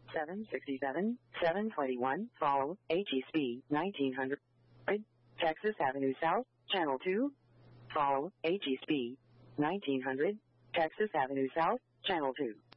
767, 721, follow, HESP, 1900, Texas Avenue South, Channel 2, follow, HESP, 1900, Texas Avenue South, Channel 2.